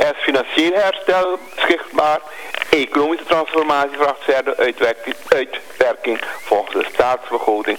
Er is financieel herstel zichtbaar. Economische transformatie vraagt verder uitwerking volgens de staatsbegroting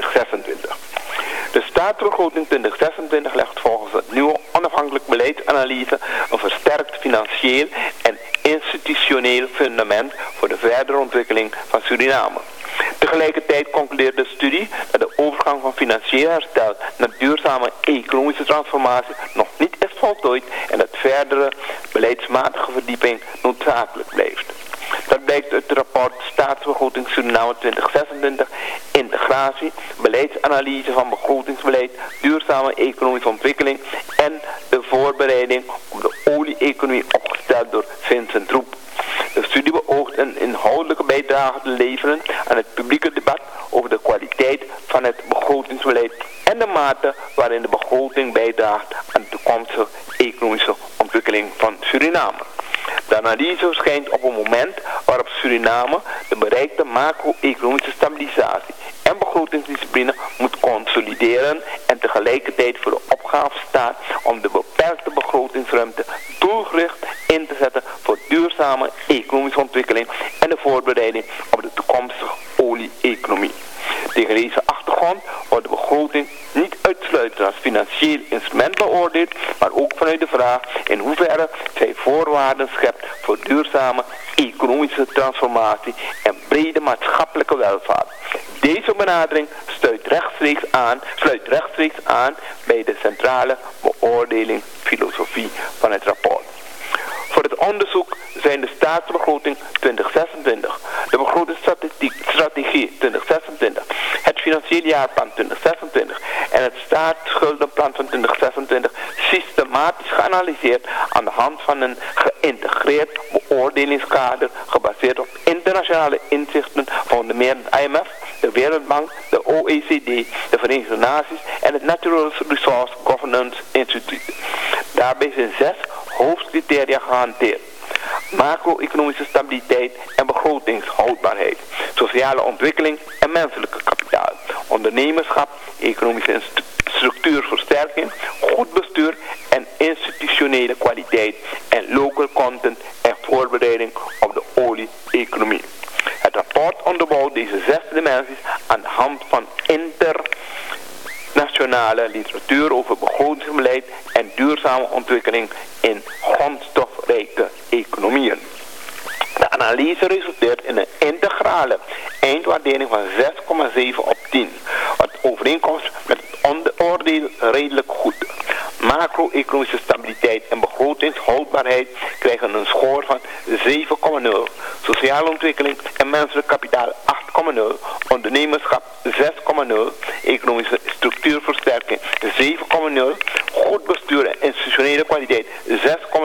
2026. De staatsbegroting 2026 legt volgens het nieuwe onafhankelijk beleidsanalyse een versterkt financieel en institutioneel fundament voor de verdere ontwikkeling van Suriname. Tegelijkertijd concludeert de studie dat de overgang van financieel herstel naar duurzame economische transformatie nog niet is voltooid en dat verdere beleidsmatige verdieping noodzakelijk blijft. Dat blijkt uit het rapport Staatsbegroting Suriname 2026, integratie, beleidsanalyse van begrotingsbeleid, duurzame economische ontwikkeling en de voorbereiding op de olie-economie opgesteld door Vincent Roep. De studie beoogt een inhoudelijke bijdrage te leveren aan het publieke debat over de kwaliteit van het begrotingsbeleid en de mate waarin de begroting bijdraagt aan de toekomstige economische ontwikkeling van Suriname. De analyse verschijnt op een moment waarop Suriname de bereikte macro-economische stabilisatie en begrotingsdiscipline moet consolideren en tegelijkertijd voor de opgave staat om de beperkte begrotingsruimte doelgericht in te zetten voor duurzame economische ontwikkeling en de voorbereiding op de toekomstige olie-economie. Tegen deze achtergrond wordt de begroting niet uitsluitend als financieel instrument beoordeeld, maar ook vanuit de vraag in hoeverre zij voorwaarden schept voor duurzame economische transformatie en brede maatschappelijke welvaart. Deze benadering sluit rechtstreeks aan bij de centrale beoordelingsfilosofie van het rapport. Voor het onderzoek zijn de staatsbegroting 2026, de begrotingsstrategie 2026, het financieel jaarplan 2026 en het staatsschuldenplan van 2026 systematisch geanalyseerd aan de hand van een geïntegreerd beoordelingskader gebaseerd op internationale inzichten van onder meer het IMF, de Wereldbank, de OECD, de Verenigde Naties en het Natural Resource Governance Institute. Daarbij zijn 6 hoofdcriteria gehanteerd: macro-economische stabiliteit en begrotingshoudbaarheid, sociale ontwikkeling en menselijke kapitaal, ondernemerschap, economische structuurversterking, goed bestuur en institutionele kwaliteit en local content en voorbereiding op de olie-economie. Het rapport onderbouwt deze 6 dimensies aan de hand van internationale literatuur over begrotingsbeleid en duurzame ontwikkeling in grondstofrijke economieën. De analyse resulteert in een integrale eindwaardering van 6,7 op 10, wat overeenkomt met het oordeel redelijk goed. Macro-economische stabiliteit en begrotingshoudbaarheid krijgen een score van 7,0, sociale ontwikkeling en menselijk kapitaal 8,0, ondernemerschap 6,0, economische structuurversterking 7,0, goed bestuur en institutionele kwaliteit 6,0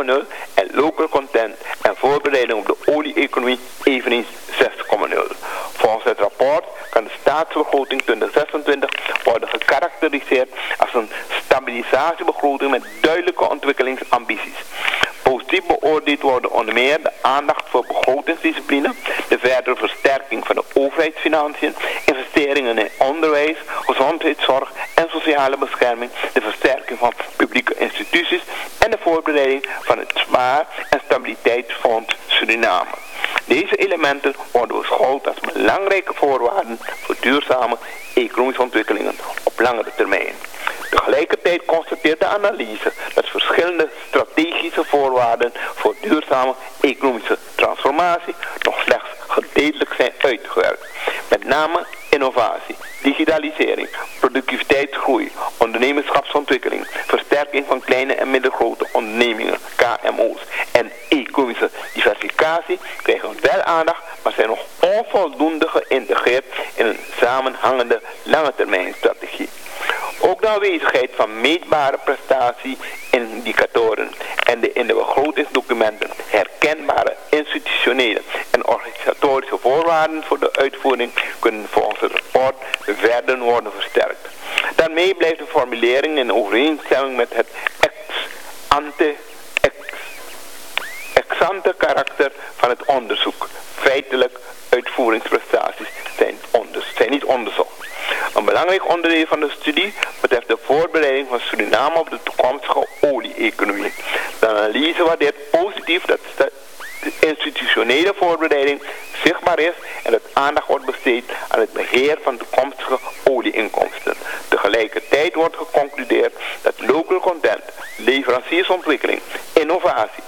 en local content en voorbereiding op de olie-economie eveneens 6,0. Volgens het rapport kan de staatsbegroting 2026 worden gekarakteriseerd als een stabilisatiebegroting met duidelijke ontwikkelingsambities. Positief beoordeeld worden onder meer de aandacht voor begrotingsdiscipline, de verdere versterking van de overheidsfinanciën, investeringen in onderwijs, gezondheidszorg en sociale bescherming, de versterking van publieke instituties en de voorbereiding van het Zwaar- en Stabiliteitsfonds Suriname. Deze elementen worden beschouwd als belangrijke voorwaarden voor duurzame economische ontwikkelingen op langere termijn. Tegelijkertijd constateert de analyse dat verschillende strategische voorwaarden voor duurzame economische transformatie nog slechts gedeeltelijk zijn uitgewerkt. Met name innovatie, digitalisering, productiviteitsgroei, ondernemerschapsontwikkeling, versterking van kleine en middelgrote ondernemingen, KMO's en economische diversificatie krijgen wel aandacht, maar zijn nog onvoldoende geïntegreerd in een samenhangende langetermijnstrategie. Ook de aanwezigheid van meetbare prestatieindicatoren en de in de begrotingsdocumenten herkenbare institutionele en organisatorische voorwaarden voor de uitvoering kunnen volgens het rapport verder worden versterkt. Daarmee blijft de formulering in overeenstemming met het ex-ante karakter van het onderzoek. Feitelijk, uitvoeringsprestaties zijn niet onderzocht. Een belangrijk onderdeel van de studie betreft de voorbereiding van Suriname op de toekomstige olie-economie. De analyse waardeert positief dat de institutionele voorbereiding zichtbaar is en dat aandacht wordt besteed aan het beheer van toekomstige olieinkomsten. Tegelijkertijd wordt geconcludeerd dat local content, leveranciersontwikkeling, innovatie,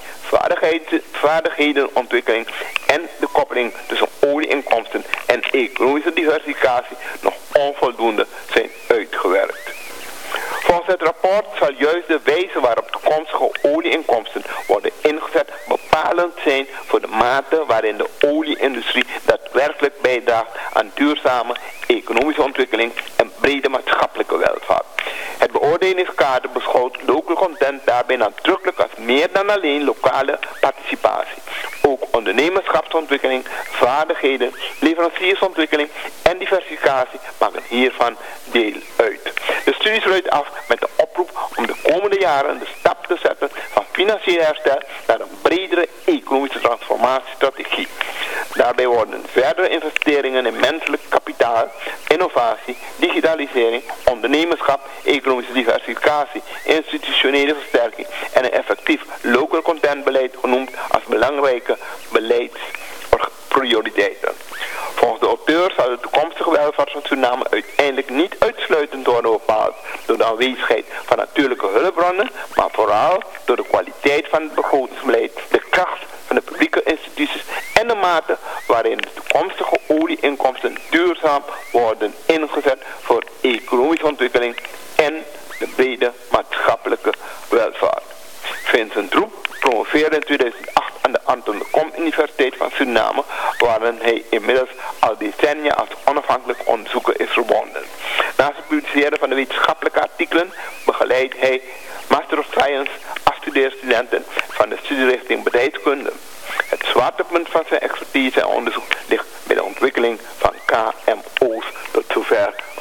vaardigheidenontwikkeling en de koppeling tussen olieinkomsten en economische diversificatie nog onvoldoende zijn uitgewerkt. Volgens het rapport zal juist de wijze waarop toekomstige olieinkomsten worden ingezet bepalend zijn voor de mate waarin de olieindustrie daadwerkelijk bijdraagt aan duurzame economische ontwikkeling en brede maatschappelijke welvaart. Het beoordelingskader beschouwt local content daarbij nadrukkelijk als meer dan alleen lokale participatie. Ook ondernemerschapsontwikkeling, vaardigheden, leveranciersontwikkeling en diversificatie maken hiervan deel uit. De studie sluit af met de oproep om de komende jaren de stap te zetten van financieel herstel naar een bredere economische transformatiestrategie. Daarbij worden verdere investeringen in menselijk kapitaal, innovatie, digitalisering, ondernemerschap, economische diversificatie, institutionele versterking en een effectief local content beleid genoemd als belangrijke beleidsprioriteiten. Volgens de auteur zal de toekomstige welvaart van Suriname uiteindelijk niet uitsluitend worden bepaald door de aanwezigheid van natuurlijke hulpbronnen, maar vooral door de kwaliteit van het begrotingsbeleid, de kracht van de publieke instituties en de mate waarin de toekomstige olieinkomsten duurzaam worden ingezet voor economische ontwikkeling en de brede maatschappelijke welvaart. Vincent Roep promoveerde in 2008 aan de Anton de Kom Universiteit van Suriname, waarin hij inmiddels al decennia als onafhankelijk onderzoeker is verbonden. Naast het publiceren van de wetenschappelijke artikelen begeleidt hij Master of Science afstudeerstudenten van de studierichting bedrijfskunde. Het zwaartepunt van zijn expertise en onderzoek ligt bij de ontwikkeling van KMO's. Tot zover